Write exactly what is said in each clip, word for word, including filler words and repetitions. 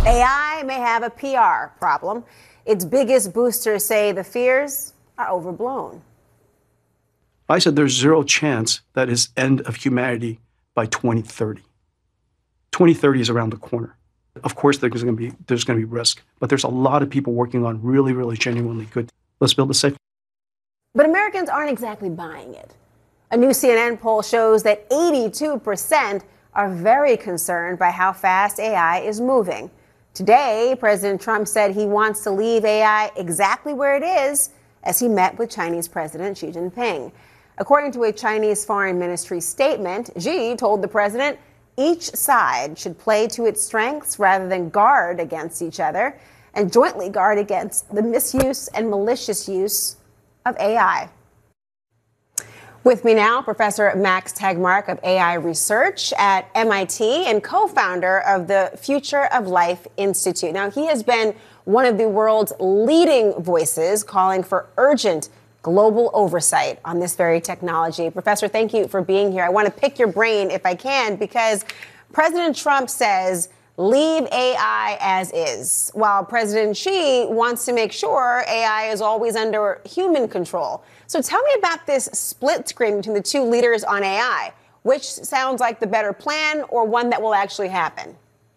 A I may have a P R problem. Its biggest boosters say the fears are overblown. I said there's zero chance that it's end of humanity by twenty thirty. twenty thirty is around the corner. Of course, there's going to be there's going to be risk, but there's a lot of people working on really, really genuinely good. Let's build a safe. But Americans aren't exactly buying it. A new C N N poll shows that eighty-two percent are very concerned by how fast A I is moving. Today, President Trump said he wants to leave A I exactly where it is as he met with Chinese President Xi Jinping. According to a Chinese Foreign Ministry statement, Xi told the president each side should play to its strengths rather than guard against each other and jointly guard against the misuse and malicious use of A I. With me now, Professor Max Tegmark of A I Research at M I T and co-founder of the Future of Life Institute. Now, he has been one of the world's leading voices calling for urgent global oversight on this very technology. Professor, thank you for being here. I want to pick your brain if I can, because President Trump says leave A I as is, while President Xi wants to make sure A I is always under human control. So tell me about this split screen between the two leaders on A I. Which sounds like the better plan, or one that will actually happen?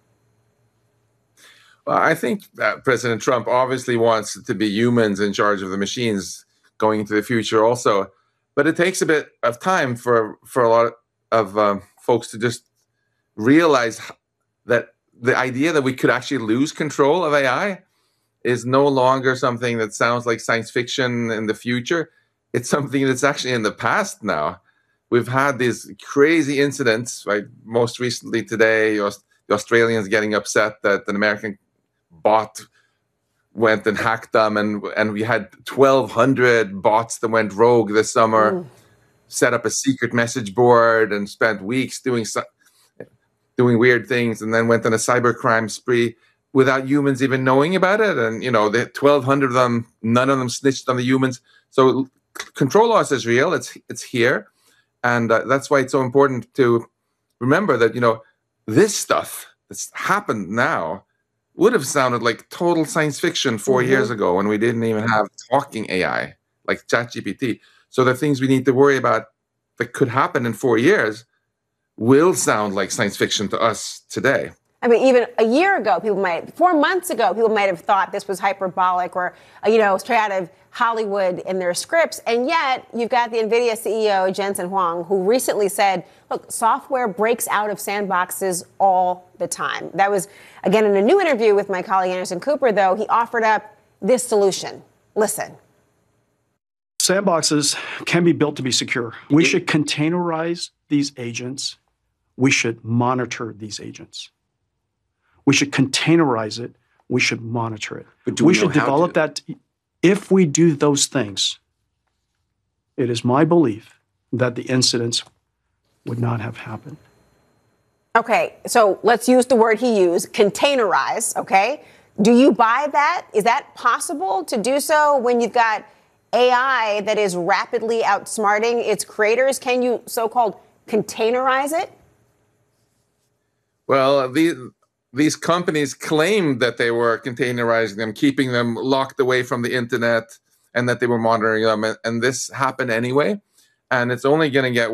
Well, I think that President Trump obviously wants it to be humans in charge of the machines going into the future also. But it takes a bit of time for, for a lot of um, folks to just realize that the idea that we could actually lose control of A I is no longer something that sounds like science fiction in the future. It's something that's actually in the past now. We've had these crazy incidents, right? Most recently today, the Australians getting upset that an American bot went and hacked them, and and we had twelve hundred bots that went rogue this summer, mm. set up a secret message board and spent weeks doing doing weird things, and then went on a cybercrime spree without humans even knowing about it. And, you know, the twelve hundred of them, none of them snitched on the humans. So control loss is real. It's it's here. And uh, that's why it's so important to remember that, you know, this stuff that's happened now would have sounded like total science fiction four mm-hmm. years ago when we didn't even have talking A I like ChatGPT. So the things we need to worry about that could happen in four years will sound like science fiction to us today. I mean, even a year ago, people might, four months ago, people might have thought this was hyperbolic or, you know, straight out of Hollywood in their scripts. And yet you've got the NVIDIA C E O, Jensen Huang, who recently said, look, software breaks out of sandboxes all the time. That was, again, in a new interview with my colleague Anderson Cooper, though, he offered up this solution. Listen. Sandboxes can be built to be secure. We should containerize these agents. We should monitor these agents. We should containerize it. We should monitor it. But do we, we should develop that. If we do those things, it is my belief that the incidents would not have happened. Okay, so let's use the word he used, containerize, okay? Do you buy that? Is that possible to do so when you've got A I that is rapidly outsmarting its creators? Can you so-called containerize it? Well, the... These companies claimed that they were containerizing them, keeping them locked away from the internet, and that they were monitoring them. And, and this happened anyway. And it's only going to get